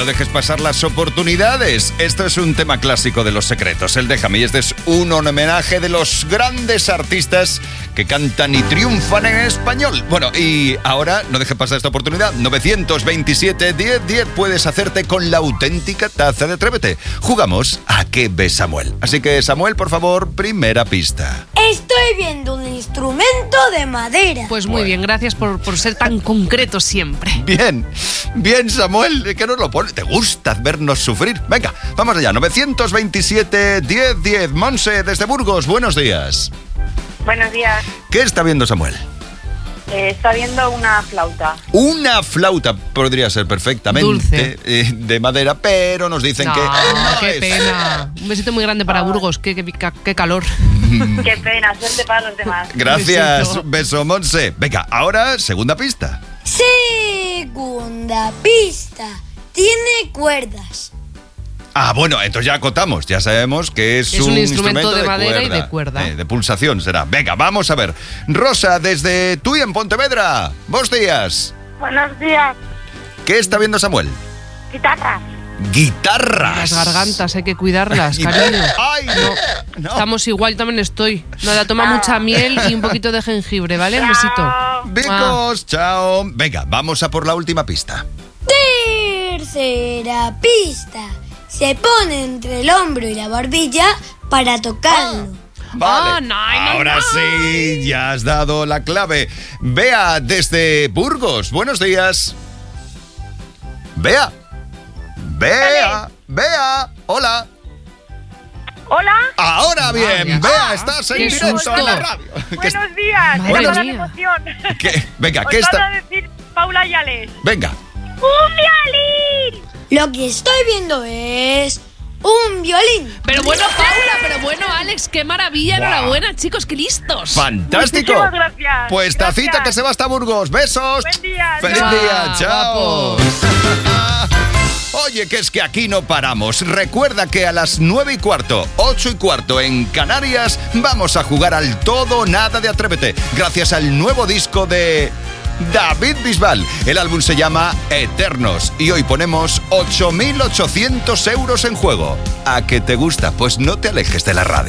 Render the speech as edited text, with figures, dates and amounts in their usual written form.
no dejes pasar las oportunidades. Esto es un tema clásico de Los Secretos, el Déjame. Y este es un homenaje de los grandes artistas que cantan y triunfan en español. Bueno, y ahora no dejes pasar esta oportunidad. 927-10-10 puedes hacerte con la auténtica taza de Atrévete. Jugamos a ¿Qué ves, Samuel? Así que, Samuel, por favor, primera pista. Estoy viendo un instrumento de madera. Pues muy bien, gracias por ser tan concreto siempre. Bien, Samuel, que nos lo pone. ¿Te gusta vernos sufrir? Venga, vamos allá. 927-10-10. Monse, desde Burgos, buenos días. Buenos días. ¿Qué está viendo Samuel? Está viendo una flauta. Una flauta podría ser perfectamente dulce, de madera, pero nos dicen que... ¡Qué pena! Un besito muy grande para Burgos, qué calor. Qué pena, suerte para los demás. Gracias, beso, Monse. Venga, ahora, segunda pista. Segunda pista. Tiene cuerdas. Ah, bueno, entonces ya acotamos, ya sabemos que es un instrumento de madera y de cuerda. De pulsación será. Venga, vamos a ver. Rosa, desde tú y en Pontevedra. Buenos días. Buenos días. ¿Qué está viendo Samuel? Guitarras. Guitarras. Las gargantas hay que cuidarlas, cariño. Ay, no. Estamos igual, yo también estoy. Nada, toma mucha miel y un poquito de jengibre, ¿vale? Un besito. Bicos, chao. Venga, vamos a por la última pista. Tercera pista. Se pone entre el hombro y la barbilla para tocarlo. Vale, ahora sí, ya has dado la clave. Bea, desde Burgos, buenos días. Bea, hola. Hola. Ahora bien, Bea, estás en Qué directo susto. en la radio. Buenos días. Madre Era para la mía. emoción. Venga, Os ¿qué van está? a decir Paula Yales. Venga. ¡Un violín! Lo que estoy viendo es un violín. Pero bueno, Paula, pero bueno, Alex, qué maravilla, enhorabuena, chicos, qué listos. ¡Fantástico! Muchísimas gracias. Pues tacita Gracias. que se va hasta Burgos. ¡Besos! Buen día. ¡Feliz Chao. día! ¡Chao! Guapos. Oye, que es que aquí no paramos. Recuerda que a las 9:15, 8:15 en Canarias vamos a jugar al todo o nada de Atrévete. Gracias al nuevo disco de David Bisbal. El álbum se llama Eternos y hoy ponemos 8.800 euros en juego. ¿A qué te gusta? Pues no te alejes de la radio.